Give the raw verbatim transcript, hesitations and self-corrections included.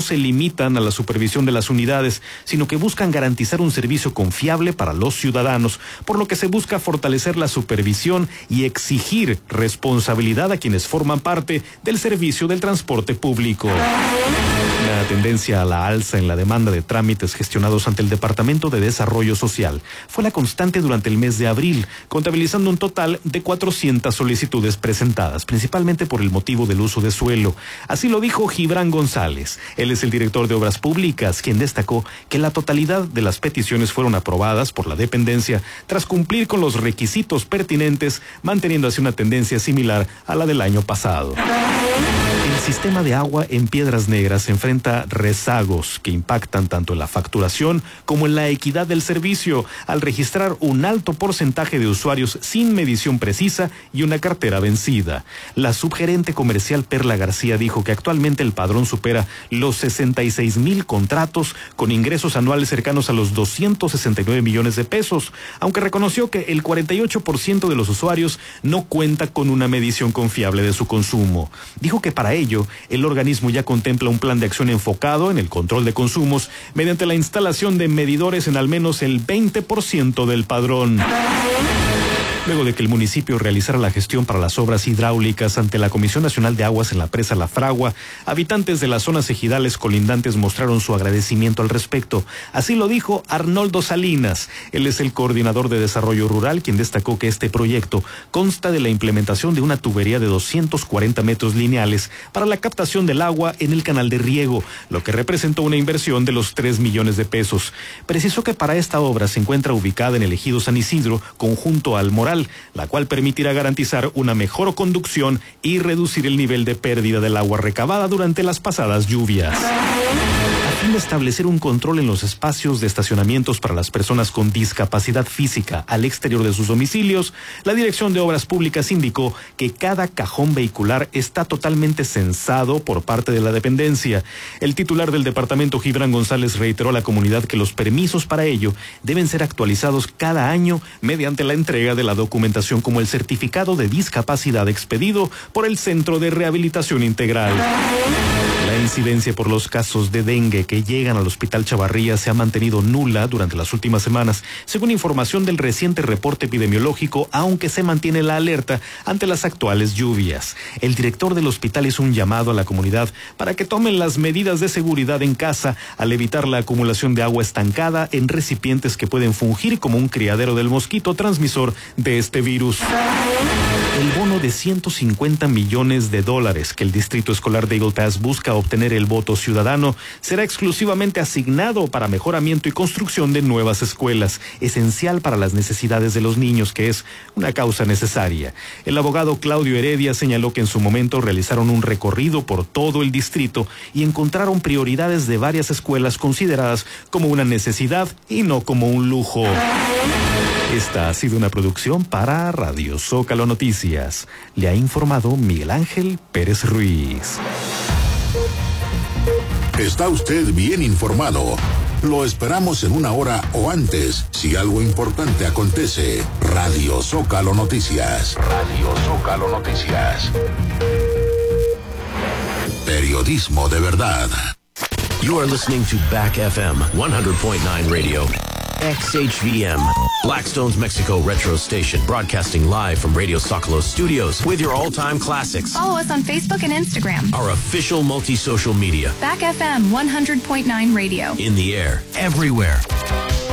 se limitan a la supervisión de las unidades, sino que buscan garantizar un servicio confiable para los ciudadanos, por lo que se busca fortalecer la supervisión y exigir responsabilidad a quienes forman parte del servicio del transporte público. La tendencia a la alza en la demanda de trámites gestionados ante el Departamento de Desarrollo Social fue la constante durante el mes de abril, contabilizando un total de cuatrocientas solicitudes presentadas, principalmente por el motivo del uso de suelo. Así lo dijo Gibran González. Él es el director de Obras Públicas, quien destacó que la totalidad de las peticiones fueron aprobadas por la dependencia tras cumplir con los requisitos pertinentes, manteniendo así una tendencia similar a la del año pasado. El sistema de agua en Piedras Negras enfrenta rezagos que impactan tanto en la facturación como en la equidad del servicio, al registrar un alto porcentaje de usuarios sin medición precisa y una cartera vencida. La subgerente comercial Perla García dijo que actualmente el padrón supera los sesenta y seis mil contratos con ingresos anuales cercanos a los doscientos sesenta y nueve millones de pesos, aunque reconoció que el cuarenta y ocho por ciento de los usuarios no cuenta con una medición confiable de su consumo. Dijo que para ello, el organismo ya contempla un plan de acción enfocado en el control de consumos mediante la instalación de medidores en al menos el veinte por ciento del padrón. Luego de que el municipio realizara la gestión para las obras hidráulicas ante la Comisión Nacional de Aguas en la presa La Fragua, habitantes de las zonas ejidales colindantes mostraron su agradecimiento al respecto. Así lo dijo Arnoldo Salinas. Él es el coordinador de desarrollo rural, quien destacó que este proyecto consta de la implementación de una tubería de doscientos cuarenta metros lineales para la captación del agua en el canal de riego, lo que representó una inversión de los tres millones de pesos. Precisó que para esta obra se encuentra ubicada en el ejido San Isidro, conjunto al Moral, la cual permitirá garantizar una mejor conducción y reducir el nivel de pérdida del agua recabada durante las pasadas lluvias. A fin de establecer un control en los espacios de estacionamientos para las personas con discapacidad física al exterior de sus domicilios, la Dirección de Obras Públicas indicó que cada cajón vehicular está totalmente censado por parte de la dependencia. El titular del departamento, Gibran González, reiteró a la comunidad que los permisos para ello deben ser actualizados cada año mediante la entrega de la documentación como el certificado de discapacidad expedido por el Centro de Rehabilitación Integral. La incidencia por los casos de dengue que llegan al Hospital Chavarría se ha mantenido nula durante las últimas semanas, según información del reciente reporte epidemiológico, aunque se mantiene la alerta ante las actuales lluvias. El director del hospital hizo un llamado a la comunidad para que tomen las medidas de seguridad en casa al evitar la acumulación de agua estancada en recipientes que pueden fungir como un criadero del mosquito transmisor de este virus. El bono de ciento cincuenta millones de dólares que el Distrito Escolar de Eagle Pass busca obtener el voto ciudadano será exclusivamente asignado para mejoramiento y construcción de nuevas escuelas, esencial para las necesidades de los niños, que es una causa necesaria. El abogado Claudio Heredia señaló que en su momento realizaron un recorrido por todo el distrito y encontraron prioridades de varias escuelas consideradas como una necesidad y no como un lujo. Esta ha sido una producción para Radio Zócalo Noticias. Le ha informado Miguel Ángel Pérez Ruiz. Está usted bien informado. Lo esperamos en una hora o antes, si algo importante acontece. Radio Zócalo Noticias. Radio Zócalo Noticias. Periodismo de verdad. You are listening to Back F M one hundred point nine Radio. X H V M, Blackstone's Mexico Retro Station, broadcasting live from Radio Zócalo Studios with your all-time classics. Follow us on Facebook and Instagram. Our official multi-social media. Back F M one hundred point nine Radio. In the air, everywhere.